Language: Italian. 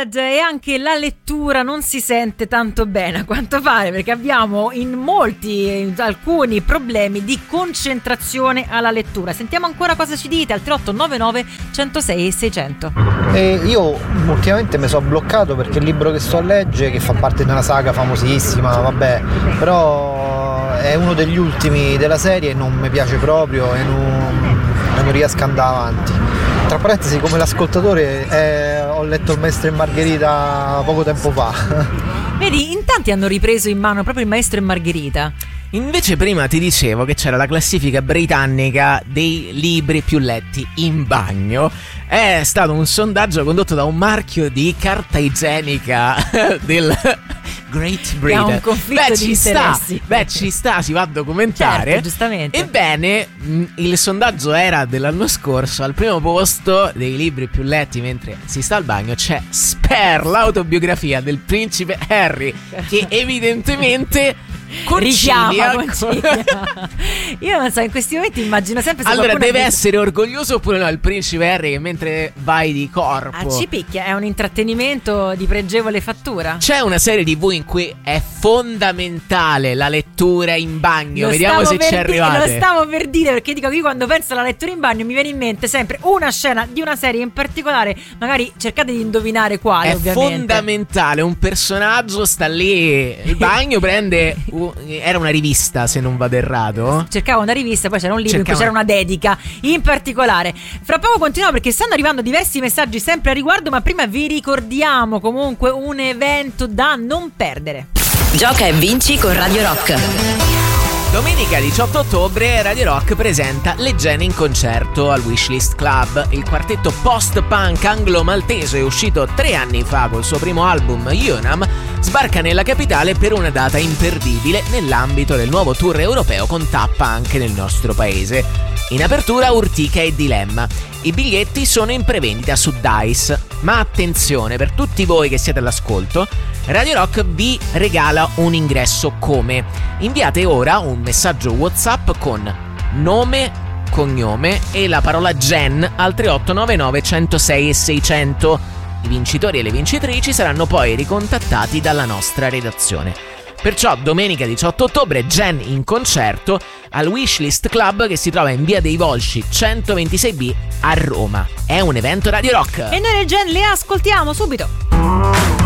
Dead, e anche la lettura non si sente tanto bene a quanto pare, perché abbiamo in alcuni problemi di concentrazione alla lettura. Sentiamo ancora cosa ci dite al 3899 106 600. Io ultimamente mi sono bloccato perché il libro che sto a leggere, che fa parte di una saga famosissima, vabbè, però è uno degli ultimi della serie e non mi piace proprio e non riesco ad andare avanti. Tra parentesi, come l'ascoltatore, ho letto Il Maestro e Margherita poco tempo fa. Vedi, in tanti hanno ripreso in mano proprio Il Maestro e Margherita. Invece prima ti dicevo che c'era la classifica britannica dei libri più letti in bagno. È stato un sondaggio condotto da un marchio di carta igienica del Great Britain. È un conflitto di interessi. Ci sta, si va a documentare. Certo, giustamente. Ebbene, il sondaggio era dell'anno scorso. Al primo posto dei libri più letti mentre si sta al bagno c'è Spare, l'autobiografia del principe Harry, che evidentemente concilia. Io non so, in questi momenti immagino sempre se allora deve essere orgoglioso oppure no il principe Harry, che mentre vai di corpo ci picchia, è un intrattenimento di pregevole fattura. C'è una serie TV in cui è fondamentale la lettura in bagno. Vediamo se ci arrivate. Lo stavo per dire, perché dico che io quando penso alla lettura in bagno mi viene in mente sempre una scena di una serie in particolare. Magari cercate di indovinare quale. È ovviamente fondamentale, un personaggio sta lì il bagno, prende era una rivista, se non vado errato. Cercavo una rivista, poi c'era un libro in cui c'era una dedica in particolare. Fra poco continuiamo perché stanno arrivando diversi messaggi sempre a riguardo, ma prima vi ricordiamo comunque un evento da non perdere. Gioca e vinci con Radio Rock. Domenica 18 ottobre Radio Rock presenta Le Gene in concerto al Wishlist Club. Il quartetto post-punk anglo-maltese, uscito 3 anni fa col suo primo album Unam, sbarca nella capitale per una data imperdibile nell'ambito del nuovo tour europeo con tappa anche nel nostro paese. In apertura Urtica e Dilemma. I biglietti sono in prevendita su Dice, ma attenzione, per tutti voi che siete all'ascolto, Radio Rock vi regala un ingresso come? Inviate ora un messaggio WhatsApp con nome, cognome e la parola Gen al 3899 106 e 600. I vincitori e le vincitrici saranno poi ricontattati dalla nostra redazione. Perciò domenica 18 ottobre Gen in concerto al Wishlist Club, che si trova in via dei Volsci 126B a Roma. È un evento Radio Rock. E noi le Gen le ascoltiamo subito.